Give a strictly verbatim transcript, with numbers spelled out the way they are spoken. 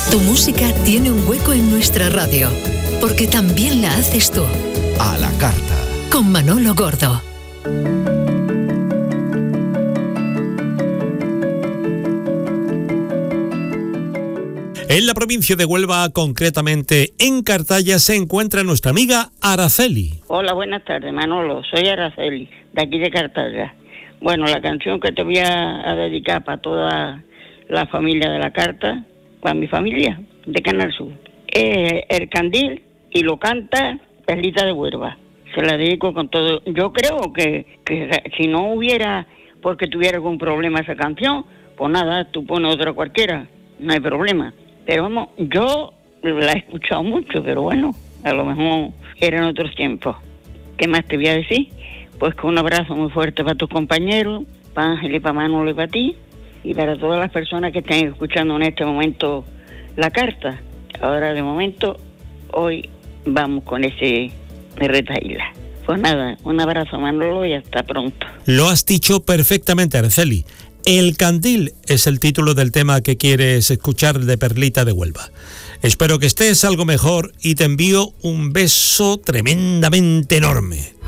Tu música tiene un hueco en nuestra radio, porque también la haces tú. A la carta. Con Manolo Gordo. En la provincia de Huelva, concretamente en Cartaya, se encuentra nuestra amiga Araceli. Hola, buenas tardes, Manolo. Soy Araceli, de aquí de Cartaya. Bueno, la canción que te voy a, a dedicar para toda la familia de la carta, para mi familia de Canal Sur, es El Candil y lo canta Perlita de Huelva. Se la dedico con todo. Yo creo que, que si no hubiera, porque tuviera algún problema esa canción, pues nada, tú pones otra cualquiera, no hay problema. Pero vamos, yo la he escuchado mucho, pero bueno, a lo mejor eran otros tiempos. ¿Qué más te voy a decir? Pues con un abrazo muy fuerte para tus compañeros, para Ángel y para Manolo y para ti, y para todas las personas que estén escuchando en este momento la carta. Ahora de momento, hoy vamos con ese de Retaíla. Pues nada, un abrazo, Manolo, y hasta pronto. Lo has dicho perfectamente, Araceli. El Candil es el título del tema que quieres escuchar de Perlita de Huelva. Espero que estés algo mejor y te envío un beso tremendamente enorme.